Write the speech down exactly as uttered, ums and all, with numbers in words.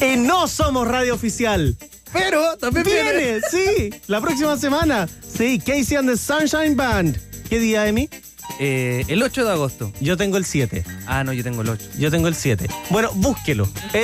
Y no somos radio oficial. Pero también viene. Viene, sí, la próxima semana. Sí, Casey and the Sunshine Band. ¿Qué día, Emi? Eh, el ocho de agosto. Yo tengo el siete. Ah, no, yo tengo el ocho. Yo tengo el siete. Bueno, búsquelo.